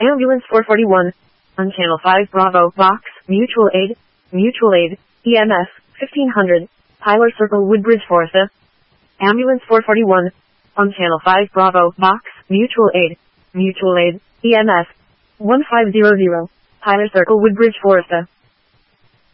Ambulance 441. On Channel 5 Bravo, Box, Mutual Aid, EMS, 1500, Tyler Circle, Woodbridge, Foresta. Ambulance 441. On Channel 5 Bravo, Box, Mutual Aid, EMS, 1500, Tyler Circle, Woodbridge, Foresta.